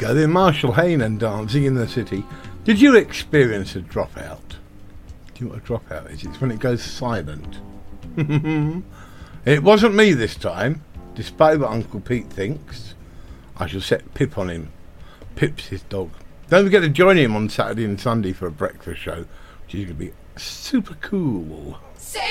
go then, Marshall Heyman dancing in the city. Did you experience a dropout? Do you know what a dropout is? It's when it goes silent. It wasn't me this time. Despite what Uncle Pete thinks, I shall set Pip on him. Pip's his dog. Don't forget to join him on Saturday and Sunday for a breakfast show, which is going to be super cool.